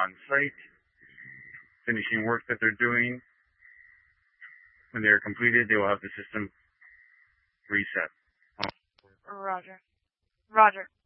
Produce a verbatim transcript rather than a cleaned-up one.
on site, finishing work that they're doing. When they're completed, they will have the system reset. Roger. Roger.